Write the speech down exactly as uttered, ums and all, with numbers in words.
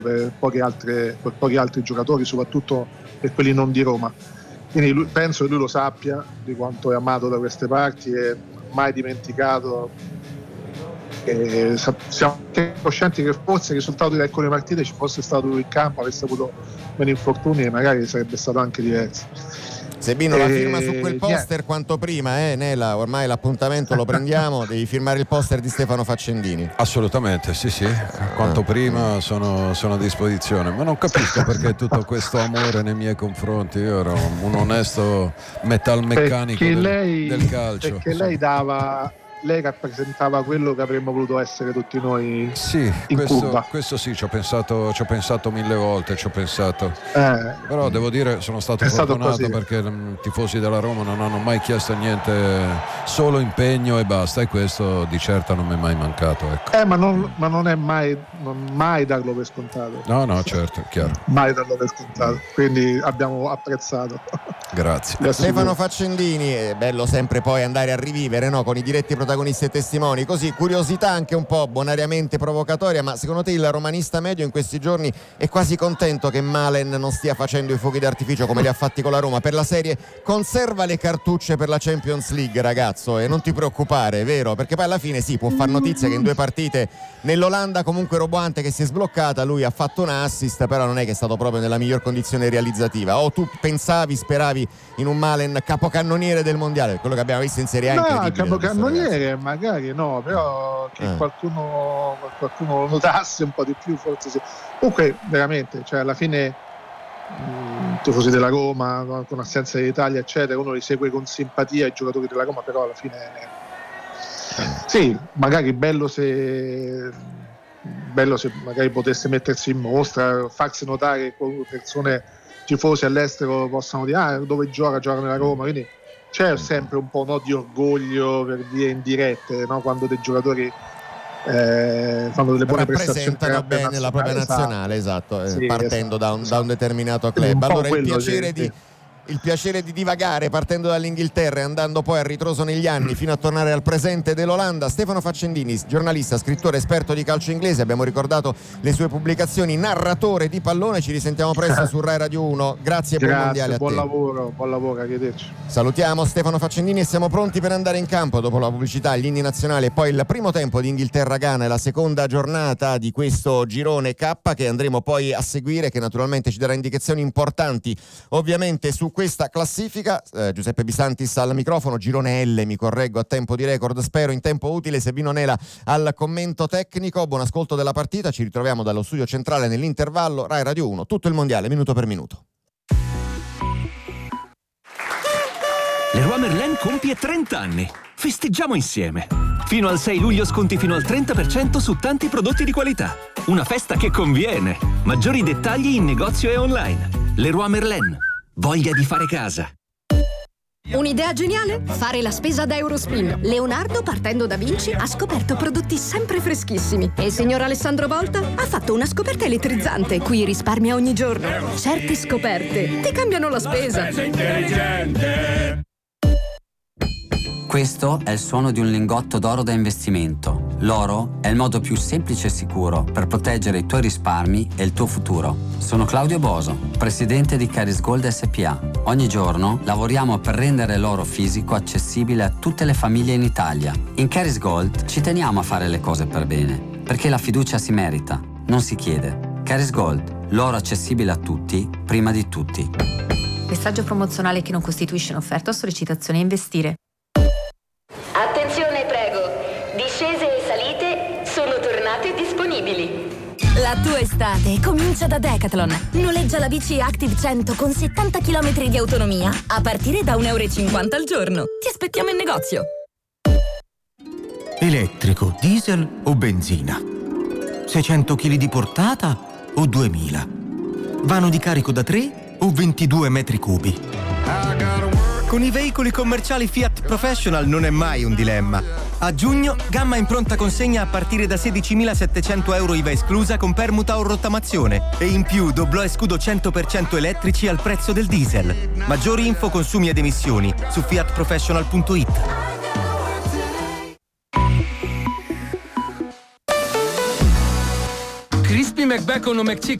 per pochi, altre, per pochi altri giocatori, soprattutto per quelli non di Roma. Quindi lui, penso che lui lo sappia di quanto è amato da queste parti e mai dimenticato. E siamo anche coscienti che forse il risultato di alcune partite ci fosse stato lui in campo, avesse avuto meno infortuni e magari sarebbe stato anche diverso. Sebino, la firma su quel poster yeah. quanto prima, eh Nela, ormai l'appuntamento lo prendiamo, devi firmare il poster di Stefano Faccendini. Assolutamente, sì sì, quanto prima sono, sono a disposizione, ma non capisco perché tutto questo amore nei miei confronti. Io ero un onesto metalmeccanico del, lei, del calcio. Perché lei dava... lei rappresentava quello che avremmo voluto essere tutti noi sì, in questo, Cuba. questo sì, ci ho pensato, ci ho pensato mille volte, ci ho pensato. Eh, Però devo dire sono stato fortunato stato perché i tifosi della Roma non hanno mai chiesto niente, solo impegno e basta, e questo di certo non mi è mai mancato. Ecco. Eh, ma non, ma non è mai, non mai darlo per scontato. No, no, certo, chiaro. Mai darlo per scontato, quindi abbiamo apprezzato. Grazie. Stefano Faccendini, è bello sempre poi andare a rivivere, no? Con i diretti protagonisti e testimoni, così curiosità anche un po' bonariamente provocatoria, ma secondo te il romanista medio in questi giorni è quasi contento che Malen non stia facendo i fuochi d'artificio come li ha fatti con la Roma, per la serie conserva le cartucce per la Champions League, ragazzo, e non ti preoccupare, vero? Perché poi alla fine sì, può far notizia che in due partite nell'Olanda comunque roboante che si è sbloccata, lui ha fatto un assist, però non è che è stato proprio nella miglior condizione realizzativa. O tu pensavi, speravi in un Malen capocannoniere del mondiale, quello che abbiamo visto in Serie A? No, capocannoniere magari no, però che eh. qualcuno, qualcuno lo notasse un po' di più forse sì. Comunque veramente, cioè alla fine mh, tifosi della Roma con assenza dell'Italia eccetera, uno li segue con simpatia i giocatori della Roma, però alla fine eh. sì, magari bello se bello se magari potesse mettersi in mostra, farsi notare che persone tifosi all'estero possano dire ah, dove gioca, gioca nella Roma, quindi c'è sempre un po', no, di orgoglio per vie indirette, no? Quando dei giocatori eh, fanno delle buone prestazioni rappresentano bene la propria nazionale, esatto, esatto, sì, partendo esatto, da, un, esatto. da un determinato club. Allora il piacere che, di il piacere di divagare partendo dall'Inghilterra e andando poi a ritroso negli anni fino a tornare al presente dell'Olanda. Stefano Faccendini, giornalista, scrittore, esperto di calcio inglese, abbiamo ricordato le sue pubblicazioni, narratore di pallone. Ci risentiamo presto su Rai Radio uno. Grazie e buon mondiale a buon te. lavoro, buon lavoro, arrivederci. Salutiamo Stefano Faccendini e siamo pronti per andare in campo dopo la pubblicità, gli inni nazionali e poi il primo tempo di Inghilterra-Ghana e la seconda giornata di questo girone K che andremo poi a seguire, che naturalmente ci darà indicazioni importanti ovviamente su questa classifica. eh, Giuseppe Bisantis al microfono, girone L, mi correggo a tempo di record, spero in tempo utile. Sebino Nela al commento tecnico. Buon ascolto della partita, ci ritroviamo dallo studio centrale nell'intervallo. Rai Radio uno, tutto il mondiale minuto per minuto. Leroy Merlin compie trenta anni. Festeggiamo insieme. Fino al sei luglio sconti fino al trenta per cento su tanti prodotti di qualità. Una festa che conviene. Maggiori dettagli in negozio e online. Leroy Merlin. Voglia di fare casa. Un'idea geniale? Fare la spesa da Eurospin. Leonardo, partendo da Vinci, ha scoperto prodotti sempre freschissimi. E il signor Alessandro Volta ha fatto una scoperta elettrizzante, cui risparmia ogni giorno. Certe scoperte ti cambiano la spesa. Questo è il suono di un lingotto d'oro da investimento. L'oro è il modo più semplice e sicuro per proteggere i tuoi risparmi e il tuo futuro. Sono Claudio Boso, presidente di Caris Gold S P A. Ogni giorno lavoriamo per rendere l'oro fisico accessibile a tutte le famiglie in Italia. In Caris Gold ci teniamo a fare le cose per bene, perché la fiducia si merita, non si chiede. Caris Gold, l'oro accessibile a tutti, prima di tutti. Messaggio promozionale che non costituisce un'offerta o sollecitazione a investire. Attenzione, prego. Discese e salite sono tornate disponibili. La tua estate comincia da Decathlon. Noleggia la bici Active cento con settanta chilometri di autonomia a partire da un euro e cinquanta al giorno. Ti aspettiamo in negozio. Elettrico, diesel o benzina? seicento chili di portata o duemila? Vano di carico da tre o ventidue metri cubi? Con i veicoli commerciali Fiat Professional non è mai un dilemma. A giugno, gamma in pronta consegna a partire da sedicimilasettecento euro I V A esclusa con permuta o rottamazione. E in più doblò e scudo cento per cento elettrici al prezzo del diesel. Maggiori info, consumi ed emissioni su fiat professional punto it. Crispy McBacon o McChicken